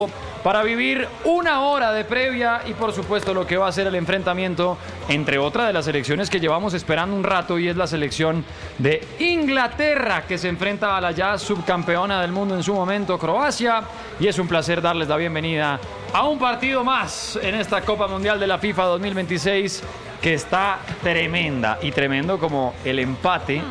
para vivir una hora de previa y por supuesto lo que va a ser el enfrentamiento entre otra de las selecciones que llevamos esperando un rato, y es la selección de Inglaterra, que se enfrenta a la ya subcampeona del mundo en su momento, Croacia, y es un placer darles la bienvenida a un partido más en esta Copa Mundial de la FIFA 2026 que está tremenda, y tremendo como el empate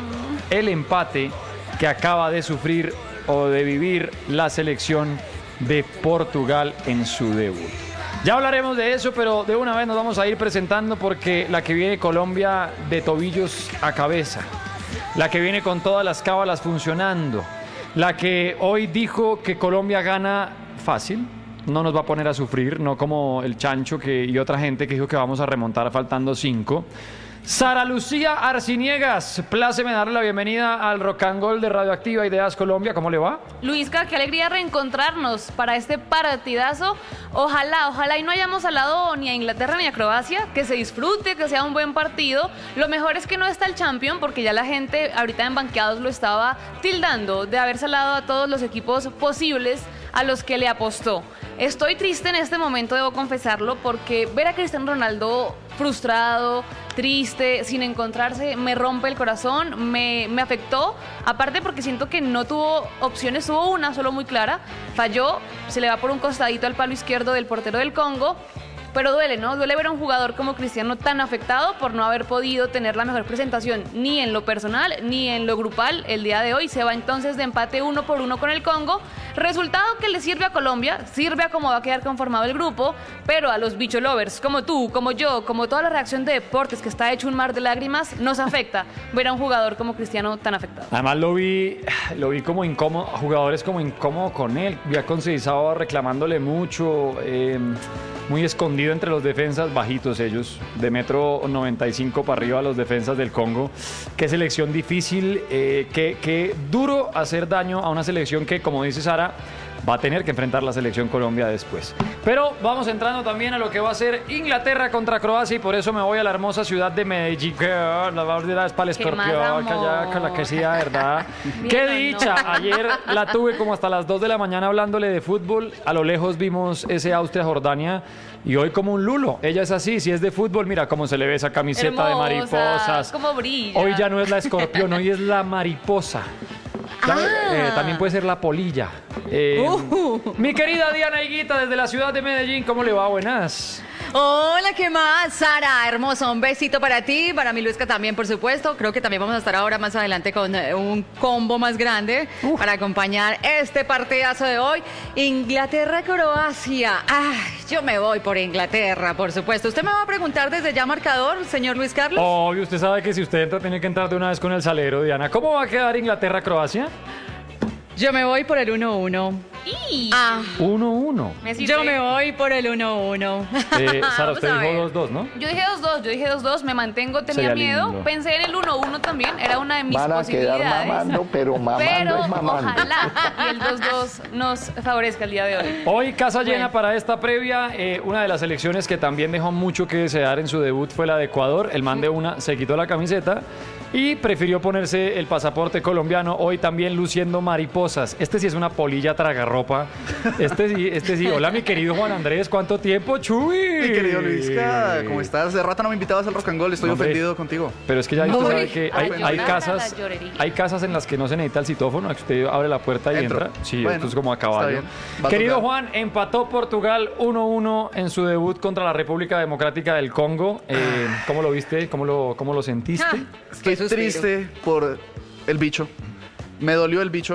que acaba de sufrir o de vivir la selección de Portugal en su debut. Ya hablaremos de eso, pero de una vez nos vamos a ir presentando, porque la que viene Colombia de tobillos a cabeza, la que viene con todas las cábalas funcionando, la que hoy dijo que Colombia gana fácil, no nos va a poner a sufrir, no como el Chancho y otra gente que dijo que vamos a remontar faltando 5. Sara Lucía Arciniegas, pláceme darle la bienvenida al Rock and Roll de Radioactiva Ideas Colombia. ¿Cómo le va? Luisca, qué alegría reencontrarnos para este partidazo. Ojalá y no hayamos hablado ni a Inglaterra ni a Croacia, que se disfrute, que sea un buen partido. Lo mejor es que no está el Champion, porque ya la gente ahorita en banqueados lo estaba tildando de haber salado a todos los equipos posibles a los que le apostó. Estoy triste en este momento, debo confesarlo, porque ver a Cristiano Ronaldo frustrado, triste, sin encontrarse, me rompe el corazón, me afectó, aparte porque siento que no tuvo opciones, tuvo una solo muy clara, falló, se le va por un costadito al palo izquierdo del portero del Congo. Pero duele, ¿no? Duele ver a un jugador como Cristiano tan afectado por no haber podido tener la mejor presentación ni en lo personal ni en lo grupal el día de hoy. Se va entonces de empate 1-1 con el Congo. Resultado que le sirve a Colombia, sirve a cómo va a quedar conformado el grupo, pero a los bicho lovers como tú, como yo, como toda la reacción de deportes que está hecho un mar de lágrimas, nos afecta ver a un jugador como Cristiano tan afectado. Además lo vi como incómodo, jugadores como incómodo con él, ya con Seizao reclamándole mucho, muy escondido entre los defensas, bajitos ellos, de 1,95 m para arriba los defensas del Congo. Qué selección difícil, qué duro hacer daño a una selección que, como dice Sara, va a tener que enfrentar la selección Colombia después. Pero vamos entrando también a lo que va a ser Inglaterra contra Croacia, y por eso me voy a la hermosa ciudad de Medellín. La verdad es para el escorpión, con la que sí, ¿verdad? ¡Qué dicha! Ayer la tuve como hasta las 2 de la mañana hablándole de fútbol. A lo lejos vimos ese Austria-Jordania, y hoy como un lulo. Ella es así, si es de fútbol, mira cómo se le ve esa camiseta hermosa, de mariposas. Cómo brilla. Hoy ya no es la escorpión, hoy es la mariposa. También puede ser la polilla. Mi querida Diana Higuita, desde la ciudad de Medellín, ¿cómo le va? Buenas. Hola, ¿qué más? Sara, hermoso, un besito para ti, para mi Luisca también, por supuesto. Creo que también vamos a estar ahora más adelante con un combo más grande para acompañar este partidazo de hoy. Inglaterra-Croacia. Ay, yo me voy por Inglaterra, por supuesto. ¿Usted me va a preguntar desde ya marcador, señor Luis Carlos? Obvio, usted sabe que si usted entra tiene que entrar de una vez con el salero, Diana. ¿Cómo va a quedar Inglaterra-Croacia? Yo me voy por el 1-1. 1-1. Yo me voy por el 1-1. Sara, usted dijo 2-2, ¿no? Yo dije 2-2, me mantengo, tenía miedo. Lindo. Pensé en el 1-1 también, era una de mis posibilidades. Quedar mamando, pero mamando es mamando. Ojalá y el 2-2 nos favorezca el día de hoy. Hoy casa llena para esta previa. Una de las selecciones que también dejó mucho que desear en su debut fue la de Ecuador. El man de una se quitó la camiseta y prefirió ponerse el pasaporte colombiano, hoy también luciendo mariposas. Este sí es una polilla tragarropa. Este sí. Hola, mi querido Juan Andrés, ¿cuánto tiempo, Chuy? Mi querido Luisca, ¿cómo estás? Hace rato no me invitabas al Rock and Roll, estoy ofendido contigo. Pero es que ya usted sabe que hay casas en las que no se necesita el citófono, que usted abre la puerta y entra. Sí, bueno, esto es como a caballo. Querido Juan, empató Portugal 1-1 en su debut contra la República Democrática del Congo. ¿Cómo lo viste? ¿Cómo lo sentiste? Estoy triste por el bicho. Me dolió el bicho.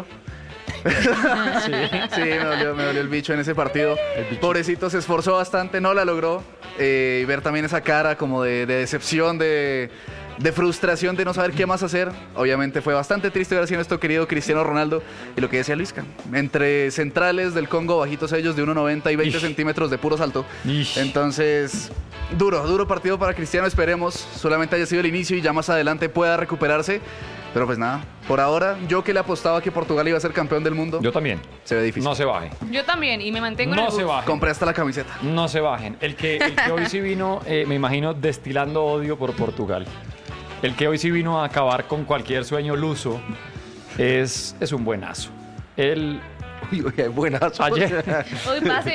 Sí, me dolió el bicho en ese partido. Pobrecito, se esforzó bastante, no la logró. Y ver también esa cara como de decepción, de frustración, de no saber qué más hacer. Obviamente fue bastante triste ver así a nuestro querido Cristiano Ronaldo. Y lo que decía Luisca, entre centrales del Congo, bajitos ellos de 1,90 y 20 centímetros de puro salto. Entonces, duro partido para Cristiano. Esperemos solamente haya sido el inicio y ya más adelante pueda recuperarse. Pero pues nada, por ahora, yo que le apostaba que Portugal iba a ser campeón del mundo. Yo también. Se ve difícil. No se baje. Yo también, y me mantengo en el bus. No se bajen. Compré hasta la camiseta. No se bajen. El que hoy sí vino, me imagino, destilando odio por Portugal. El que hoy sí vino a acabar con cualquier sueño luso es un buenazo. Él Uy, buenazo. Ayer. Hoy pase